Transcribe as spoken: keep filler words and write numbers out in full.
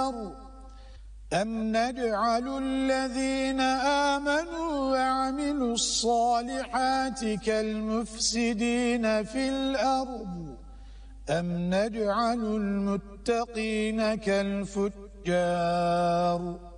النار أم نجعل الذين آمنوا وعملوا الصالحات كالمفسدين في الأرض أم نجعل المتقين كالفجار